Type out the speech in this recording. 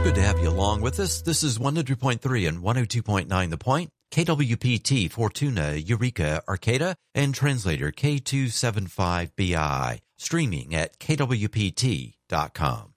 Good to have you along with us. This is 100.3 and 102.9 The Point, KWPT, Fortuna, Eureka, Arcata, and translator K275BI, streaming at kwpt.com.